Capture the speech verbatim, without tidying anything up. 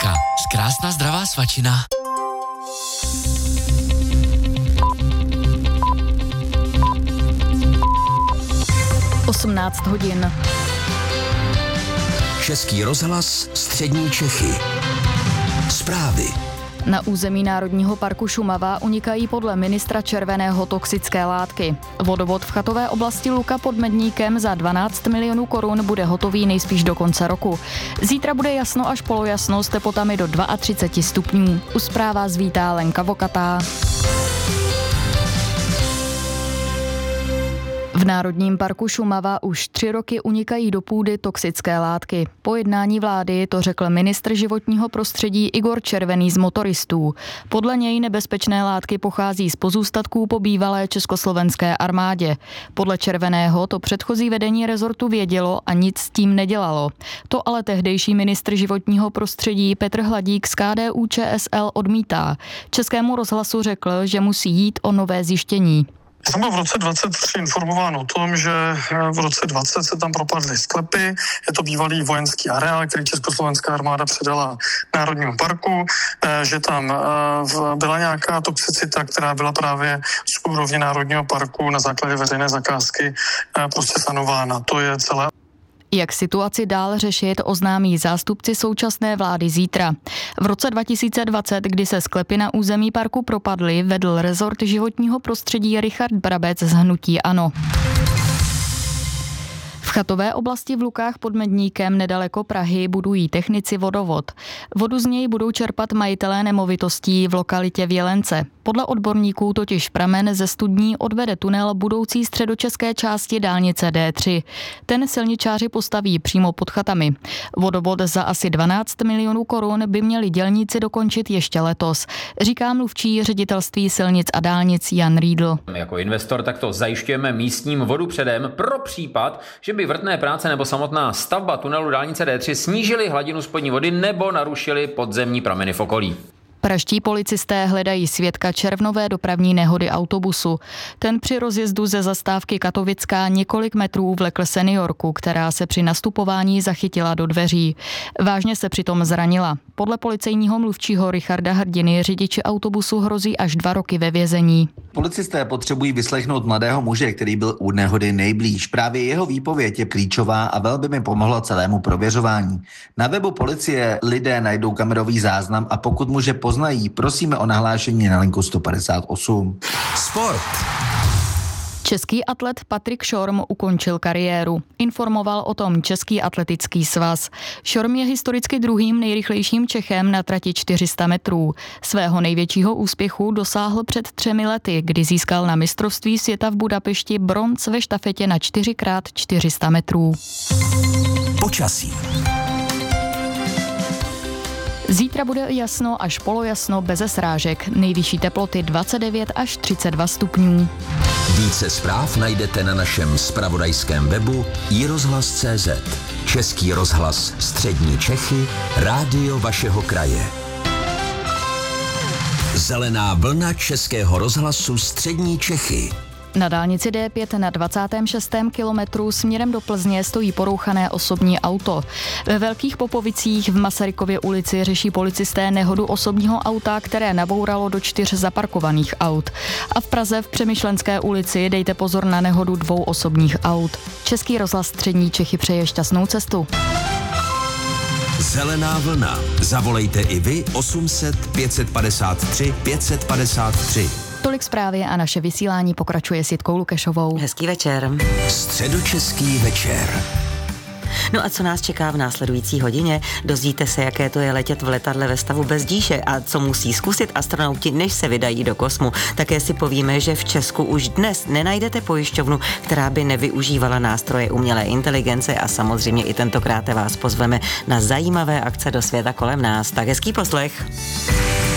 Vlka. Krásná zdravá svačina. osmnáct hodin. Český rozhlas, střední Čechy. Zprávy. Na území Národního parku Šumava unikají podle ministra Červeného toxické látky. Vodovod v chatové oblasti Luka pod Medníkem za dvanáct milionů korun bude hotový nejspíš do konce roku. Zítra bude jasno až polojasno s teplotami do třicet dva stupňů. U zpráv vás vítá Lenka Vokatá. V Národním parku Šumava už tři roky unikají do půdy toxické látky. Po jednání vlády to řekl ministr životního prostředí Igor Červený z motoristů. Podle něj nebezpečné látky pochází z pozůstatků po bývalé československé armádě. Podle Červeného to předchozí vedení rezortu vědělo a nic s tím nedělalo. To ale tehdejší ministr životního prostředí Petr Hladík z K D U Č S L odmítá. Českému rozhlasu řekl, že musí jít o nové zjištění. Jsem byl v roce dvacet tři informován o tom, že v roce dvacet se tam propadly sklepy. Je to bývalý vojenský areál, který československá armáda předala Národnímu parku, že tam byla nějaká toxicita, která byla právě z úrovně Národního parku na základě veřejné zakázky prostě sanována. To je celé. Jak situaci dál řešit, oznámí zástupci současné vlády zítra. V roce dva tisíce dvacet, kdy se sklepy na území parku propadly, vedl rezort životního prostředí Richard Brabec z hnutí ANO. V chatové oblasti v Lukách pod Medníkem nedaleko Prahy budují technici vodovod. Vodu z něj budou čerpat majitelé nemovitostí v lokalitě Vělence. Podle odborníků totiž pramen ze studní odvede tunel budoucí středočeské části dálnice D tři. Ten silničáři postaví přímo pod chatami. Vodovod za asi dvanáct milionů korun by měli dělníci dokončit ještě letos, říká mluvčí ředitelství silnic a dálnic Jan Riedl. Jako investor takto zajišťujeme místním vodu předem pro případ, že by vrtné práce nebo samotná stavba tunelu dálnice D tři snížily hladinu spodní vody nebo narušily podzemní prameny v okolí. Pražští policisté hledají svědka červnové dopravní nehody autobusu. Ten při rozjezdu ze zastávky Katovická několik metrů vlekl seniorku, která se při nastupování zachytila do dveří. Vážně se přitom zranila. Podle policejního mluvčího Richarda Hrdiny řidiči autobusu hrozí až dva roky ve vězení. Policisté potřebují vyslechnout mladého muže, který byl u nehody nejblíž. Právě jeho výpověď je klíčová a velmi mi pomohla celému prověřování. Na webu policie lidé najdou kamerový záznam a pokud muže poznají, prosíme o nahlášení na linku sto padesát osm. Sport. Český atlet Patrik Šorm ukončil kariéru. Informoval o tom Český atletický svaz. Šorm je historicky druhým nejrychlejším Čechem na trati čtyři sta metrů. Svého největšího úspěchu dosáhl před třemi lety, kdy získal na mistrovství světa v Budapešti bronz ve štafetě na čtyři krát čtyři sta metrů. Počasí. Zítra bude jasno až polojasno beze srážek. Nejvyšší teploty dvacet devět až třicet dva stupňů. Více zpráv najdete na našem zpravodajském webu i rozhlas tečka cé zet. Český rozhlas, střední Čechy, rádio vašeho kraje. Zelená vlna Českého rozhlasu, střední Čechy. Na dálnici D pět na dvacátém šestém kilometru směrem do Plzně stojí porouchané osobní auto. Ve Velkých Popovicích v Masarykově ulici řeší policisté nehodu osobního auta, které nabouralo do čtyř zaparkovaných aut. A v Praze v Přemyšlenské ulici dejte pozor na nehodu dvou osobních aut. Český rozhlas střední Čechy přeje šťastnou cestu. Zelená vlna. Zavolejte i vy osm set pět padesát tři pět padesát tři. Tolik zprávy a naše vysílání pokračuje s Jitkou Lukešovou. Hezký večer. Středočeský večer. No a co nás čeká v následující hodině? Dozvíte se, jaké to je letět v letadle ve stavu bez díše a co musí zkusit astronauti, než se vydají do kosmu. Také si povíme, že v Česku už dnes nenajdete pojišťovnu, která by nevyužívala nástroje umělé inteligence a samozřejmě i tentokrát vás pozveme na zajímavé akce do světa kolem nás. Tak hezký poslech.